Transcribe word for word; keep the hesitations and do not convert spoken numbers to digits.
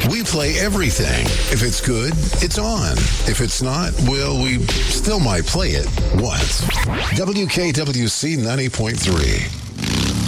We play everything. If it's good, it's on. If it's not, well, we still might play it once. W K W C ninety point three.